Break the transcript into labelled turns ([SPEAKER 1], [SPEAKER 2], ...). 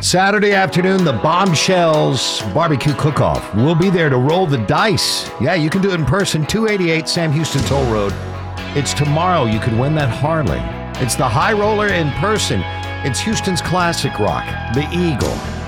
[SPEAKER 1] Saturday afternoon, the Bombshells Barbecue Cook-Off. We'll be there to roll the dice. Yeah, you can do it in person, 288 Sam Houston Toll Road. It's tomorrow. You could win that Harley. It's the High Roller in person. It's Houston's classic rock, the Eagle.